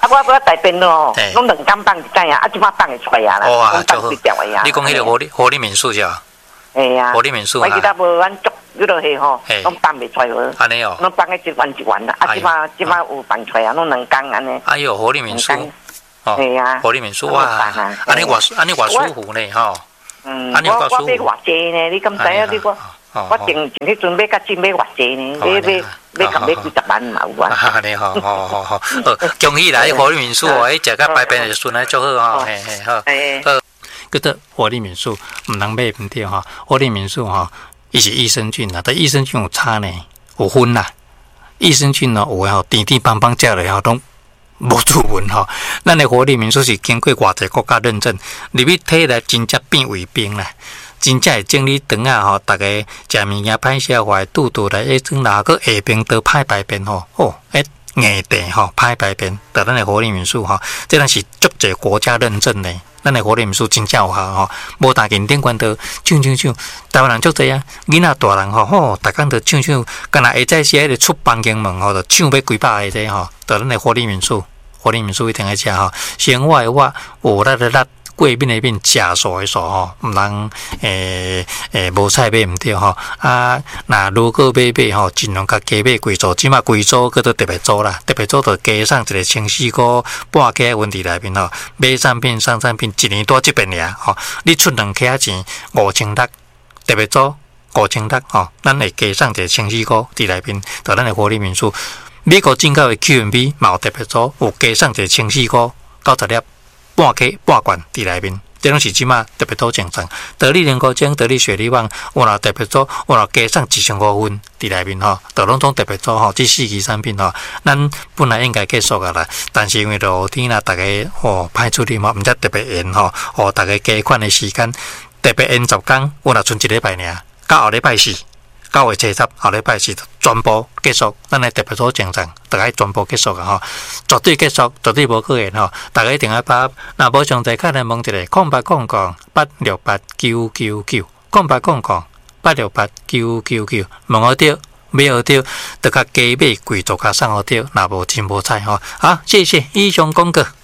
我大便咯，拢2天放一解啊，即摆放会出来啊啦，拢放几条的啊。 你讲迄个活力民宿是吧？ 系啊， 活力民宿啊。 我记得无咱足迄落去吼，拢放袂出来无。 安尼哦。 拢放个一丸一丸啦，啊，即摆有放出来啊，拢2天安尼。 哎呦，活力民宿。 系啊。 活力民宿哇，安尼偌舒服呢吼。 我要偌济呢？你敢知影？你我前迄阵要甲钱要偌济呢？要几十万嘛有啊。 安尼好，恭喜啦！活力民宿哦，食甲排便就顺来足好吼，嘿好。嗰个活力民宿唔能买唔对吼，活力民宿吼，伊是益生菌啦，但益生菌有差呢，有分啦。益生菌呢，有诶吼，甜甜棒棒食落吼，拢无注文吼。咱诶活力民宿是经过外地国家认证，入去体内真正变为冰啦。真正会整理肠啊吼，大家食物件歹消化，肚肚来一整哪个下边都歹排便吼，硬地吼歹排便，在咱的活力民宿吼，这咱是足侪国家认证的，咱的活力民宿真正有效吼，无大间顶管都唱，台湾人足侪啊，囡仔大人吼，逐工都唱，干那下早时迄个出房间门吼，就唱要几百个这吼，在咱的活力民宿，活力民宿一定爱食吼，先活的活，活力的力。过面的面，食素的素吼，毋通无菜买毋对吼。啊，那如果买吼，尽量甲加买贵组，即马贵组叫做特别组啦，特别组就加上一个清洗锅半价问题内面吼，买产品上产品一年多一遍尔吼，你出2克钱5600，特别组5600吼，咱会加上一个清洗锅伫内面，就咱的活力民宿。美国进口的 QMB 嘛有特别组，有加上一个清洗锅90粒。半克半罐伫内面，这拢是即马特别多精神。得力人工精、得力雪力旺，有若特别做，有若加上1,500分伫内面吼，都拢总特别做吼。这4期产品吼，咱本来应该结束个啦，但是因为落天啦，大家歹处理嘛，毋则特别严吼，大家加款的时间特别严10天，有若剩1礼拜尔，到后礼拜4。9月70后礼拜4全部结束，咱的特别组精神，大家全部结束个吼，绝对结束，绝对无可能吼。大家一定要把，那无上在看来问一个，0800-868-999，0800-868-999，问好对，买好对，得甲加买贵，做甲送好对，那无真无彩吼。好，谢谢以上广告。